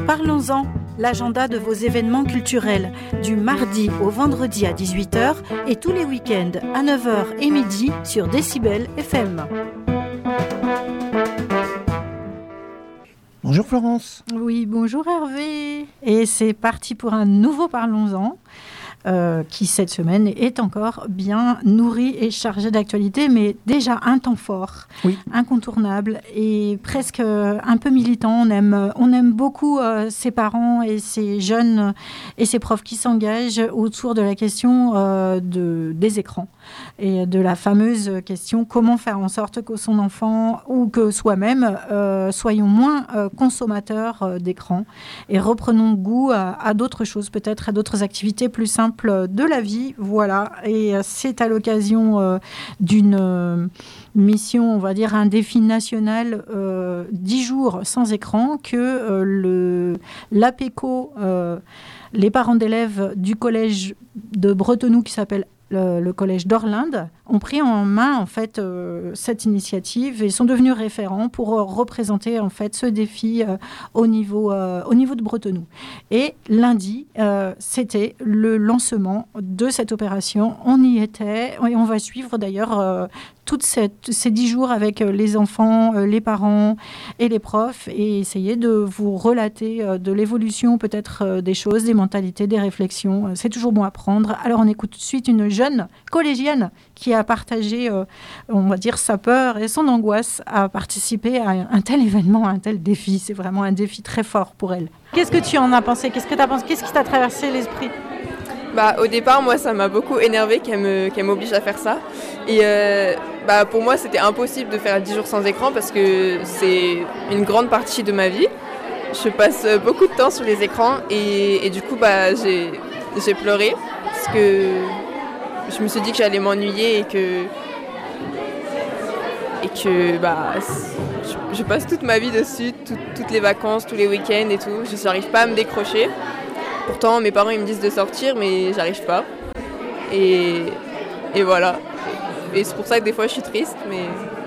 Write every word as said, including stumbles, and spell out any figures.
Parlons-en, l'agenda de vos événements culturels, du mardi au vendredi à dix-huit heures et tous les week-ends à neuf heures et midi sur Décibel F M. Bonjour Florence. Oui, bonjour Hervé. Et c'est parti pour un nouveau Parlons-en. Euh, qui cette semaine est encore bien nourri et chargé d'actualité, mais déjà un temps fort, oui. incontournable et presque un peu militant. On aime, on aime beaucoup euh, ces parents et ces jeunes et ces profs qui s'engagent autour de la question euh, de, des écrans et de la fameuse question comment faire en sorte que son enfant ou que soi-même euh, soyons moins euh, consommateurs euh, d'écran et reprenons goût à, à d'autres choses, peut-être à d'autres activités plus simples de la vie, voilà. Et c'est à l'occasion euh, d'une euh, mission, on va dire un défi national, euh, dix jours sans écran, que euh, le l'APECO, euh, les parents d'élèves du collège de Bretenoux qui s'appelle Le, le collège d'Orlinde ont pris en main en fait euh, cette initiative et sont devenus référents pour euh, représenter en fait ce défi euh, au niveau euh, au niveau de Bretenoux. Et lundi, euh, c'était le lancement de cette opération. On y était et on va suivre d'ailleurs euh, toutes cette, ces dix jours avec euh, les enfants, euh, les parents et les profs et essayer de vous relater euh, de l'évolution peut-être euh, des choses, des mentalités, des réflexions. C'est toujours bon à prendre. Alors on écoute tout de suite une jeune collégienne qui a partagé, euh, on va dire, sa peur et son angoisse à participer à un tel événement, à un tel défi. C'est vraiment un défi très fort pour elle. Qu'est-ce que tu en as pensé ? Qu'est-ce que tu as pensé ? Qu'est-ce qui t'a traversé l'esprit ? Bah, au départ, moi, ça m'a beaucoup énervé qu'elle, me, qu'elle m'oblige à faire ça. Et euh, bah, pour moi, c'était impossible de faire dix jours sans écran parce que c'est une grande partie de ma vie. Je passe beaucoup de temps sur les écrans et, et du coup, bah, j'ai, j'ai pleuré parce que je me suis dit que j'allais m'ennuyer et que, et que bah, je, je passe toute ma vie dessus, tout, toutes les vacances, tous les week-ends et tout. Je n'arrive pas à me décrocher. Pourtant, mes parents ils me disent de sortir, mais j'arrive pas. Et, et voilà. Et c'est pour ça que des fois, je suis triste, mais